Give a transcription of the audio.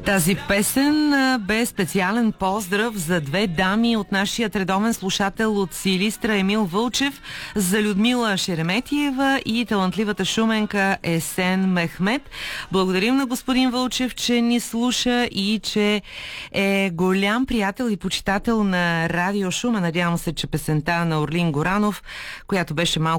Тази песен бе специален поздрав за две дами от нашия редовен слушател от Силистра Емил Вълчев, за Людмила Шереметиева и талантливата шуменка Есен Мехмет. Благодарим на господин Вълчев, че ни слуша и че е голям приятел и почитател на Радио Шумен. Надявам се, че песента на Орлин Горанов, която беше малко